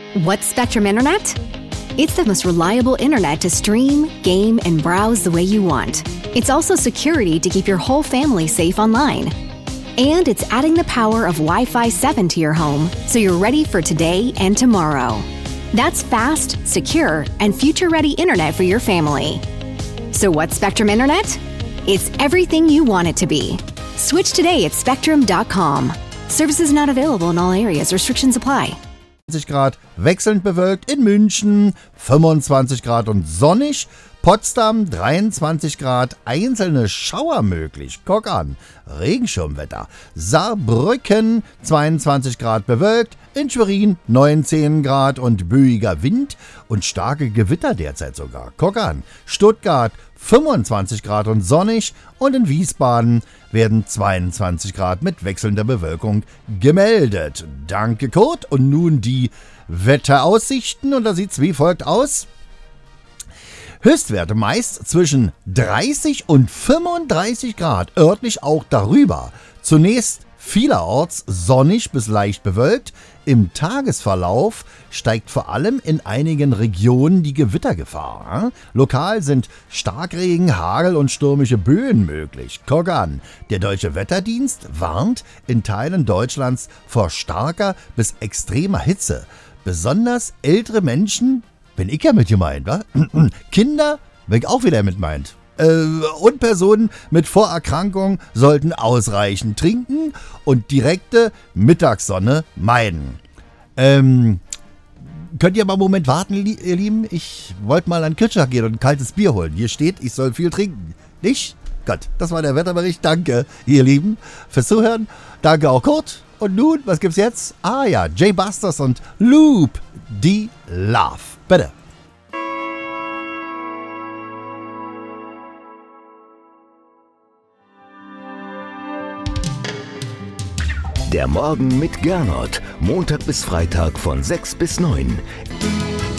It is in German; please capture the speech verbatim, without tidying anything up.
What's Spectrum Internet? It's the most reliable internet to stream, game, and browse the way you want. It's also security to keep your whole family safe online. And it's adding the power of Wi-Fi seven to your home, so you're ready for today and tomorrow. That's fast, secure, and future-ready internet for your family. So what's Spectrum Internet? It's everything you want it to be. Switch today at spectrum dot com. Services not available in all areas. Restrictions apply. zwanzig Grad, wechselnd bewölkt in München, fünfundzwanzig Grad und sonnig. Potsdam dreiundzwanzig Grad, einzelne Schauer möglich. Guck an, Regenschirmwetter. Saarbrücken zweiundzwanzig Grad bewölkt, in Schwerin neunzehn Grad und böiger Wind und starke Gewitter derzeit sogar. Guck an, Stuttgart fünfundzwanzig Grad und sonnig und in Wiesbaden werden zweiundzwanzig Grad mit wechselnder Bewölkung gemeldet. Danke Kurt und nun die Wetteraussichten und da sieht's wie folgt aus. Höchstwerte meist zwischen dreißig und fünfunddreißig Grad, örtlich auch darüber. Zunächst vielerorts sonnig bis leicht bewölkt. Im Tagesverlauf steigt vor allem in einigen Regionen die Gewittergefahr. Lokal sind Starkregen, Hagel und stürmische Böen möglich. Guck an, der Deutsche Wetterdienst warnt in Teilen Deutschlands vor starker bis extremer Hitze. Besonders ältere Menschen, bin ich ja mit gemeint, wa? Kinder, bin ich auch wieder mit meint. Äh, und Personen mit Vorerkrankungen sollten ausreichend trinken und direkte Mittagssonne meiden. Ähm, könnt ihr mal einen Moment warten, ihr Lieben? Ich wollte mal an den Kühlschrank gehen und ein kaltes Bier holen. Hier steht, ich soll viel trinken. Nicht? Gott, das war der Wetterbericht. Danke, ihr Lieben, fürs Zuhören. Danke auch Kurt. Und nun, was gibt's jetzt? Ah ja, Jay Busters und Loop, die Love. Bitte. Der Morgen mit Gernot. Montag bis Freitag von sechs bis neun.